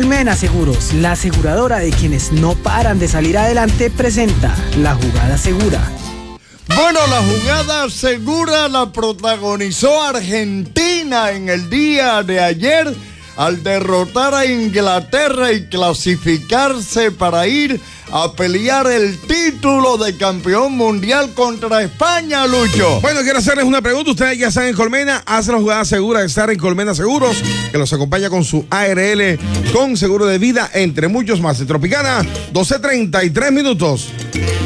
Colmena Seguros, la aseguradora de quienes no paran de salir adelante, presenta La Jugada Segura. Bueno, la jugada segura la protagonizó Argentina en el día de ayer al derrotar a Inglaterra y clasificarse para ir a pelear el título de campeón mundial contra España, Lucho. Bueno, quiero hacerles una pregunta. Ustedes ya están en Colmena, hacen la jugada segura de estar en Colmena Seguros, que los acompaña con su ARL, con seguro de vida, entre muchos más. En Tropicana, 12:33 minutos.